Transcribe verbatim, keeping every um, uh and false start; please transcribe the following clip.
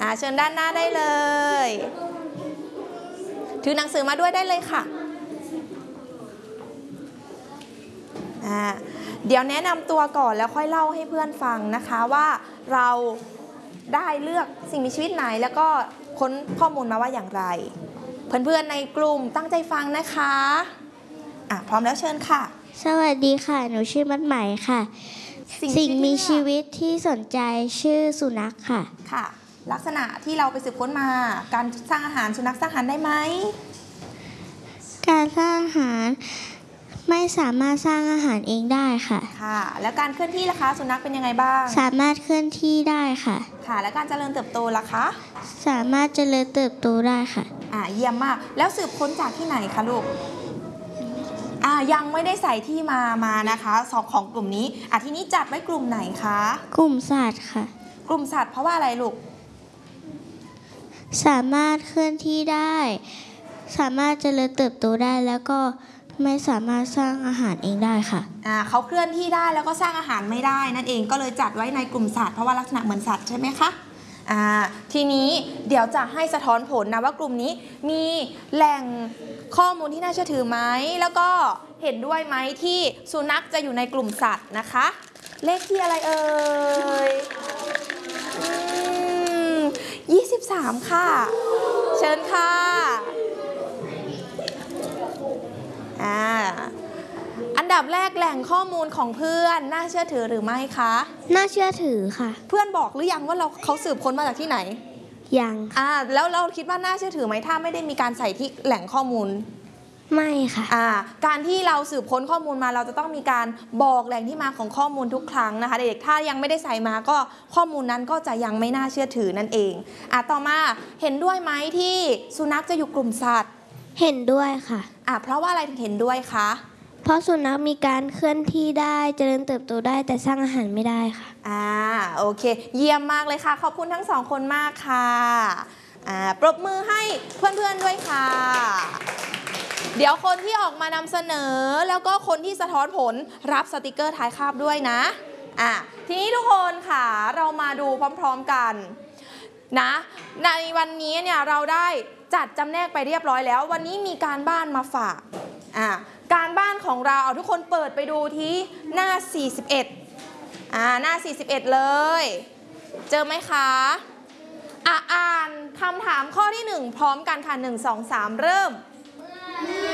อ่าเชิญด้านหน้าได้เลยถือหนังสือมาด้วยได้เลยค่ะอ่าเดี๋ยวแนะนำตัวก่อนแล้วค่อยเล่าให้เพื่อนฟังนะคะว่าเราได้เลือกสิ่งมีชีวิตไหนแล้วก็ค้นข้อมูลมาว่าอย่างไรเพื่อนๆในกลุ่มตั้งใจฟังนะคะอ่ะพร้อมแล้วเชิญค่ะสวัสดีค่ะหนูชื่อมัดไหมค่ะสิ่งมีชีวิตที่สนใจชื่อสุนัขค่ะค่ะลักษณะที่เราไปสืบค้นมาการสร้างอาหารสุนัขสร้างอาหารได้ไหมการสร้างอาหารไม่สามารถสร้างอาหารเองได้ค่ะค่ะแล้วการเคลื่อนที่ล่ะคะสุนัขเป็นยังไงบ้างสามารถเคลื่อนที่ได้ค่ะค่ะแล้วการเจริญเติบโตล่ะคะสามารถเจริญเติบโตได้ค่ะอ่าเยี่ยมมากแล้วสืบค้นจากที่ไหนคะลูกอ่ายังไม่ได้ใส่ที่มามานะคะสอบของกลุ่มนี้อ่ะทีนี้จัดไว้กลุ่มไหนคะกลุ่มสัตว์ค่ะกลุ่มสัตว์เพราะว่าอะไรลูกสามารถเคลื่อนที่ได้สามารถเจริญเติบโตได้แล้วก็ไม่สามารถสร้างอาหารเองได้ค่ะอ่าเขาเคลื่อนที่ได้แล้วก็สร้างอาหารไม่ได้นั่นเองก็เลยจัดไว้ในกลุ่มสัตว์เพราะว่าลักษณะเหมือนสัตว์ใช่ไหมคะอ่าทีนี้เดี๋ยวจะให้สะท้อนผลนะว่ากลุ่มนี้มีแหล่งข้อมูลที่น่าเชื่อถือไหมแล้วก็เห็นด้วยไหมที่สุนัขจะอยู่ในกลุ่มสัตว์นะคะเลขที่อะไรเอ่ยยี่สิบสามค่ะเชิญค่ะอ่าอันดับแรกแหล่งข้อมูลของเพื่อนน่าเชื่อถือหรือไม่คะน่าเชื่อถือค่ะเพื่อนบอกหรือยังว่าเราเขาสืบค้นมาจากที่ไหนยังอ่าแล้วเราคิดว่าน่าเชื่อถือไหมถ้าไม่ได้มีการใส่ที่แหล่งข้อมูลไม่ค่ะอ่าการที่เราสืบค้นข้อมูลมาเราจะต้องมีการบอกแหล่งที่มาของข้อมูลทุกครั้งนะคะเด็กๆถ้ายังไม่ได้ใส่มาก็ข้อมูลนั้นก็จะยังไม่น่าเชื่อถือนั่นเองอ่าต่อมาเห็นด้วยไหมที่สุนัขจะอยู่กลุ่มสัตว์เห็นด้วยค่ะอ่าเพราะว่าอะไรถึงเห็นด้วยคะเพราะสุนัขมีการเคลื่อนที่ได้เจริญเติบโตได้แต่สร้างอาหารไม่ได้ค่ะอ่าโอเคเยี่ยมมากเลยค่ะขอบคุณทั้งสองคนมากค่ะอ่าปรบมือให้เพื่อนๆด้วยค่ะเดี๋ยวคนที่ออกมานำเสนอแล้วก็คนที่สะท้อนผลรับสติกเกอร์ท้ายคาบด้วยนะอ่ะทีนี้ทุกคนค่ะเรามาดูพร้อมๆกันนะในวันนี้เนี่ยเราได้จัดจำแนกไปเรียบร้อยแล้ววันนี้มีการบ้านมาฝากอ่ะการบ้านของเราเอาทุกคนเปิดไปดูที่หน้าสี่สิบเอ็ดอ่าหน้าสี่สิบเอ็ดเลยเจอไหมคะอ่ะอ่านคำถามข้อที่หนึ่งพร้อมกันค่ะหนึ่ง สอง สามเริ่ม